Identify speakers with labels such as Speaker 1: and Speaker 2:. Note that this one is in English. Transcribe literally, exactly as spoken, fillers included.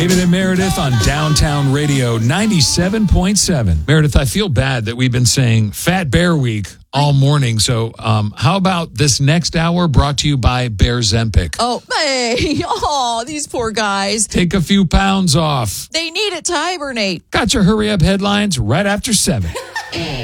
Speaker 1: David and Meredith on Downtown Radio ninety-seven point seven. Meredith, I feel bad that we've been saying Fat Bear Week all morning. So um, how about this next hour brought to you by Bear Zempic?
Speaker 2: Oh, hey. Oh, these poor guys.
Speaker 1: Take a few pounds off.
Speaker 2: They need it to hibernate.
Speaker 1: Got your hurry up headlines right after seven.